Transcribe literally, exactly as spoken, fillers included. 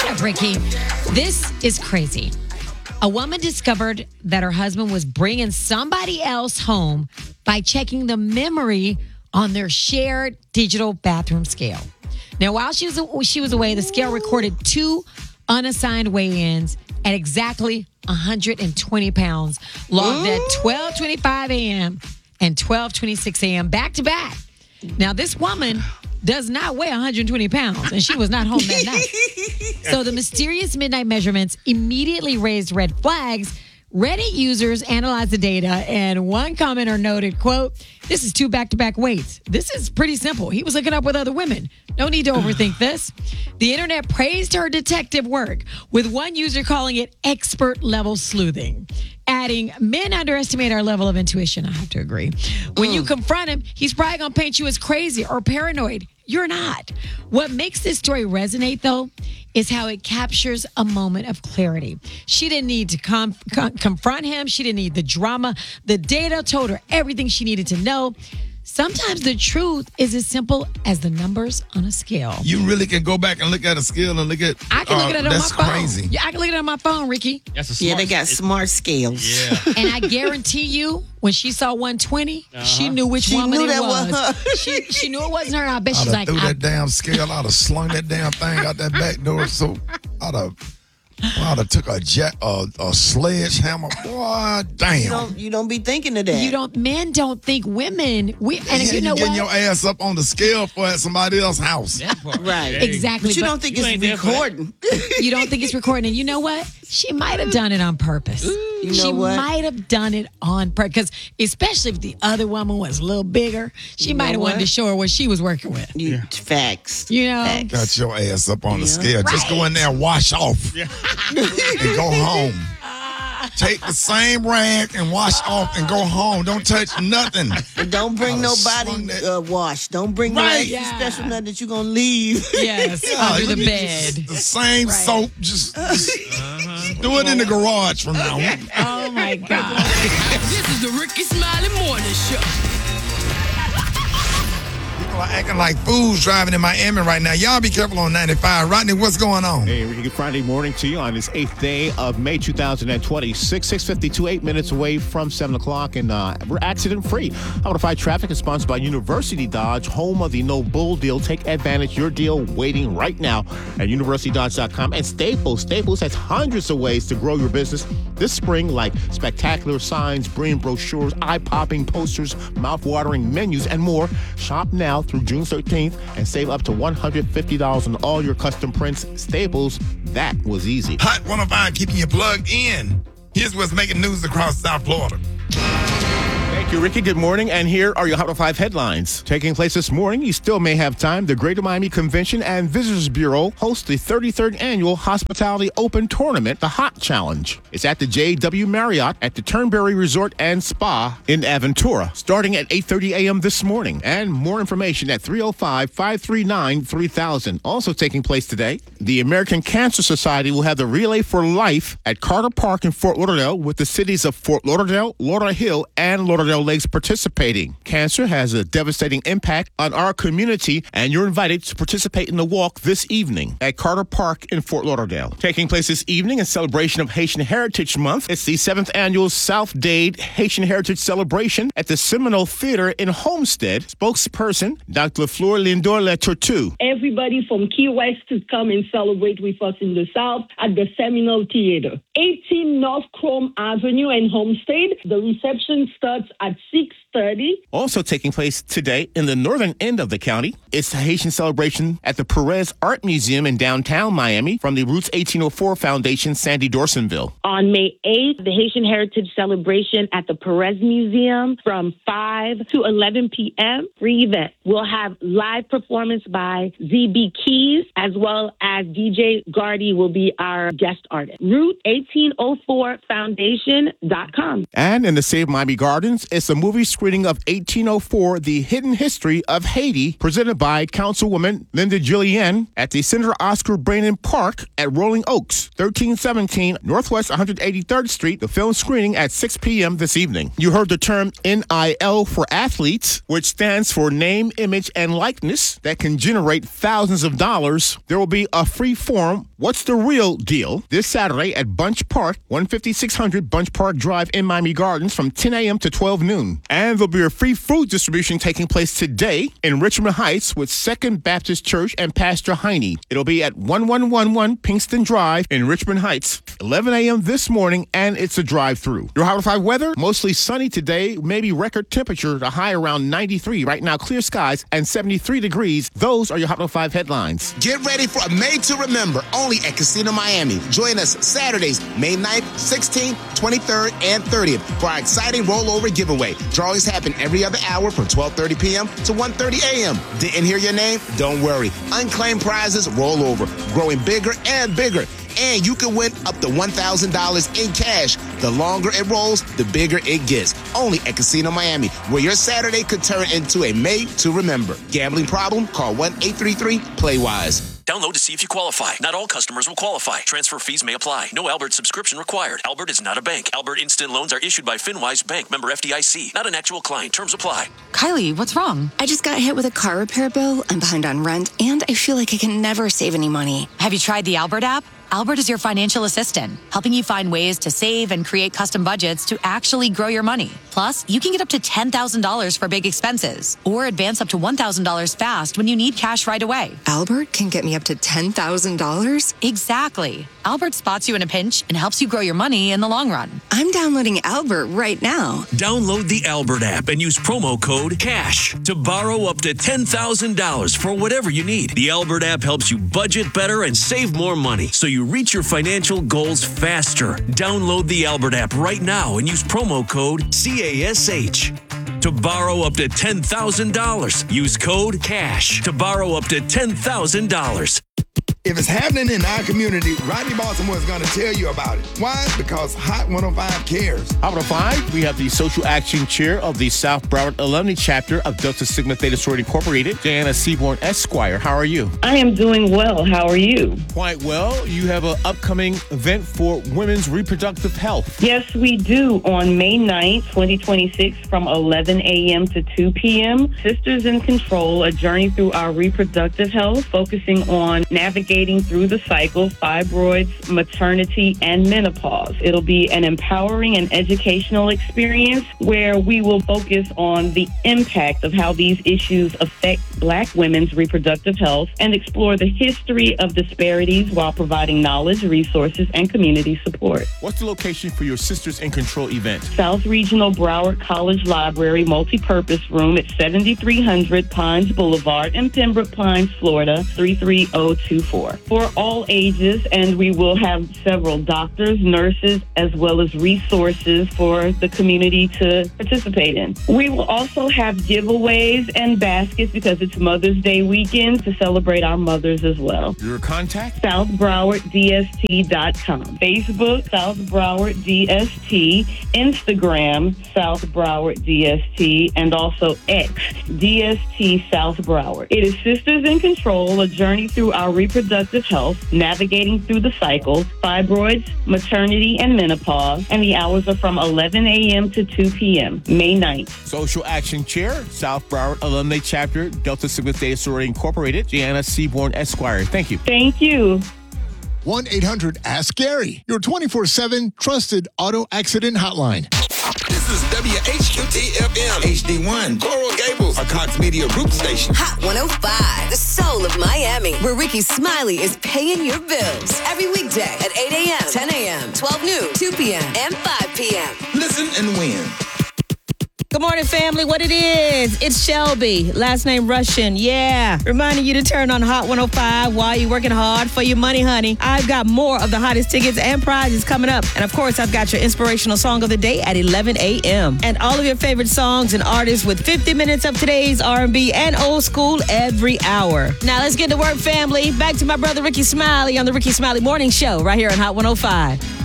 up, Ricky? This is crazy. A woman discovered that her husband was bringing somebody else home by checking the memory on their shared digital bathroom scale. Now, while she was she was away, the scale recorded two unassigned weigh-ins at exactly one hundred twenty pounds, logged at twelve twenty-five a.m. and twelve twenty-six a.m. back to back. Now, this woman does not weigh one hundred twenty pounds, and she was not home that night. So the mysterious midnight measurements immediately raised red flags. Reddit users analyzed the data, and one commenter noted, quote, "This is two back-to-back weights. This is pretty simple. He was hooking up with other women. No need to overthink this." The internet praised her detective work, with one user calling it expert-level sleuthing, adding, "Men underestimate our level of intuition." I have to agree. When you confront him, he's probably going to paint you as crazy or paranoid. You're not. What makes this story resonate, though, is how it captures a moment of clarity. She didn't need to com- com- confront him. She didn't need the drama. The data told her everything she needed to know. Sometimes the truth is as simple as the numbers on a scale. You really can go back and look at a scale and look at. I can look uh, at it on my that's phone. crazy. Yeah, I can look at it on my phone, Ricky. That's a smart Yeah, they got smart scales. Yeah. And I guarantee you, when she saw one twenty, uh-huh. she knew which She woman knew it that was. was her. she she knew it wasn't her. I bet I'd she's have like, threw I, that damn scale. I'd have slung that damn thing out that back door. So I'd have, I'd have took a jet, a, a sledgehammer. Boy, damn. You don't, you don't be thinking of that. you don't. Men don't think women. We and Yeah, you know getting what? your ass up on the scale for at somebody else's house. That part. Right. There you- Exactly. But you but don't think You it's ain't there for that. recording. you don't think it's recording. And you know what? She might have done it on purpose. You she know what? might have done it on purpose. Because especially if the other woman was a little bigger, she You might know have wanted what? to show her what she was working with. You, Facts. You know? Facts. Got your ass up on the Yeah. scale. Just go in there and wash off and go home. Take the same rag and wash off and go home. Don't touch nothing. And don't bring I'd have slung nobody that- uh, wash. Don't bring no Right. extra Yeah. special nothing that you're going to leave. Yes, Yeah, under the you bed. just- the same soap. Just, just do it in the garage from now on. Oh my God. This is the Ricky Smiley Morning Show. People are acting like fools driving in Miami right now. Y'all be careful on ninety-five. Rodney, what's going on? Hey, Ricky, Friday morning to you on this eighth day of May two thousand twenty-six, six fifty-two, eight minutes away from seven o'clock, and uh, we're accident-free. How to Fight Traffic is sponsored by University Dodge, home of the No Bull deal. Take advantage. Your deal waiting right now at university dodge dot com. And Staples. Staples has hundreds of ways to grow your business this spring, like spectacular signs, brilliant brochures, eye-popping posters, mouth-watering menus, and more. Shop now through June thirteenth and save up to one hundred fifty dollars on all your custom prints. Staples, that was easy. Hot one oh five keeping you plugged in. Here's what's making news across South Florida. Thank you, Ricky. Good morning. And here are your Hot five headlines. Taking place this morning, you still may have time. The Greater Miami Convention and Visitors Bureau hosts the thirty-third Annual Hospitality Open Tournament, the Hot Challenge. It's at the J W Marriott at the Turnberry Resort and Spa in Aventura, starting at eight thirty a.m. this morning. And more information at three oh five, five three nine, three thousand. Also taking place today, the American Cancer Society will have the Relay for Life at Carter Park in Fort Lauderdale, with the cities of Fort Lauderdale, Lauderhill, and Lauderdale Lakes participating. Cancer has a devastating impact on our community, and you're invited to participate in the walk this evening at Carter Park in Fort Lauderdale. Taking place this evening in celebration of Haitian Heritage Month, it's the seventh annual South Dade Haitian Heritage Celebration at the Seminole Theater in Homestead. Spokesperson, Doctor LaFleur Lindor Letortu. Everybody from Key West to come and celebrate with us in the South at the Seminole Theater. eighteen North Chrome Avenue in Homestead. The reception starts at six thirty. Also taking place today in the northern end of the county, it's the Haitian celebration at the Perez Art Museum in downtown Miami from the Roots eighteen oh four Foundation, Sandy Dorsonville. On May eighth, the Haitian Heritage Celebration at the Perez Museum from five to eleven p.m. Free event. We'll have live performance by Z B Keys, as well as D J Gardy will be our guest artist. Route eighteen oh four foundation dot com. And in the Save Miami Gardens, it's a movie screen screening of eighteen oh four, The Hidden History of Haiti, presented by Councilwoman Linda Gillian at the Senator Oscar Brandon Park at Rolling Oaks, thirteen seventeen Northwest one hundred eighty-third Street. The film screening at six p.m. this evening. You heard the term N I L for athletes, which stands for name, image, and likeness that can generate thousands of dollars. There will be a free forum, What's the Real Deal, this Saturday at Bunch Park, one fifty-six hundred Bunch Park Drive in Miami Gardens from ten a.m. to twelve noon. And there'll be a free food distribution taking place today in Richmond Heights with Second Baptist Church and Pastor Heine. It'll be at eleven eleven Pinkston Drive in Richmond Heights, eleven a.m. this morning, and it's a drive-through. Your Hot five weather, mostly sunny today, maybe record temperature, the high around ninety-three. Right now, clear skies and seventy-three degrees. Those are your Hot five headlines. Get ready for a Made to Remember only at Casino Miami. Join us Saturdays, May ninth, sixteenth, twenty-third, and thirtieth for our exciting rollover giveaway. Drawings happen every other hour from twelve thirty p.m. to one thirty a.m. Didn't hear your name? Don't worry. Unclaimed prizes roll over, growing bigger and bigger. And you can win up to one thousand dollars in cash. The longer it rolls, the bigger it gets. Only at Casino Miami, where your Saturday could turn into a Made to Remember. Gambling problem? Call one eight three three play wise. Download to see if you qualify. Not all customers will qualify. Transfer fees may apply. No Albert subscription required. Albert is not a bank. Albert Instant Loans are issued by FinWise Bank, member F D I C. Not an actual client. Terms apply. Kylie, what's wrong? I just got hit with a car repair bill. I'm behind on rent, and I feel like I can never save any money. Have you tried the Albert app? Albert is your financial assistant, helping you find ways to save and create custom budgets to actually grow your money. Plus, you can get up to ten thousand dollars for big expenses or advance up to one thousand dollars fast when you need cash right away. Albert can get me up to ten thousand dollars? Exactly. Albert spots you in a pinch and helps you grow your money in the long run. I'm downloading Albert right now. Download the Albert app and use promo code CASH to borrow up to ten thousand dollars for whatever you need. The Albert app helps you budget better and save more money so you reach your financial goals faster. Download the Albert app right now and use promo code CASH to borrow up to ten thousand dollars. Use code CASH to borrow up to ten thousand dollars. If it's happening in our community, Rodney Baltimore is going to tell you about it. Why? Because Hot one oh five cares. Hot one oh five, we have the social action chair of the South Broward Alumni Chapter of Delta Sigma Theta Sorority Incorporated, Diana Seaborn Esquire. How are you? I am doing well. How are you? Quite well. You have an upcoming event for women's reproductive health. Yes, we do. On May ninth, twenty twenty-six, from eleven a.m. to two p.m., Sisters in Control, a journey through our reproductive health, focusing on navigating through the cycle, fibroids, maternity, and menopause. It'll be an empowering and educational experience where we will focus on the impact of how these issues affect Black women's reproductive health and explore the history of disparities while providing knowledge, resources, and community support. What's the location for your Sisters in Control event? South Regional Broward College Library Multipurpose Room at seventy-three hundred Pines Boulevard in Pembroke Pines, Florida, three three zero two four. For all ages, and we will have several doctors, nurses, as well as resources for the community to participate in. We will also have giveaways and baskets because it's Mother's Day weekend to celebrate our mothers as well. Your contact? South Broward D S T dot com. Facebook, South Broward D S T. Instagram, South Broward D S T. And also X, D S T South Broward. It is Sisters in Control, a journey through our reproductive health, navigating through the cycle, fibroids, maternity, and menopause. And the hours are from eleven a.m. to two p.m., May ninth. Social Action Chair, South Broward Alumni Chapter, Delta Sigma Theta Sorority Incorporated, Diana Seaborn Esquire. Thank you. Thank you. one eight hundred ask Gary, your twenty-four seven trusted auto accident hotline. This is W H Q T F M, H D one, Coral Gables, a Cox Media Group station. Hot one oh five, the soul of Miami, where Ricky Smiley is paying your bills. Every weekday at eight a.m., ten a.m., twelve noon, two p.m., and five p.m. Listen and win. Good morning, family. What it is, it's Shelby. Last name Russian. Yeah. Reminding you to turn on Hot one oh five while you're working hard for your money, honey. I've got more of the hottest tickets and prizes coming up. And of course, I've got your inspirational song of the day at eleven a.m. And all of your favorite songs and artists with fifty minutes of today's R and B and old school every hour. Now let's get to work, family. Back to my brother Ricky Smiley on the Ricky Smiley Morning Show right here on Hot one oh five.